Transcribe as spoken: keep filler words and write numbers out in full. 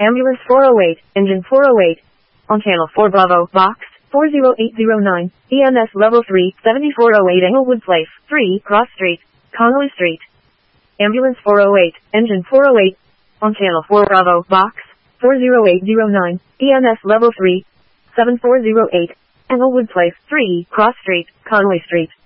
Ambulance four oh eight, engine four oh eight. On channel four Bravo, box four zero eight zero nine, E M S level three, seventy-four oh eight Englewood Place, three, Cross Street, Connolly Street. Ambulance four oh eight, engine four oh eight. On channel four Bravo, box four zero eight zero nine, E M S level three, seven four zero eight, Englewood Place, three, Cross Street, Connolly Street.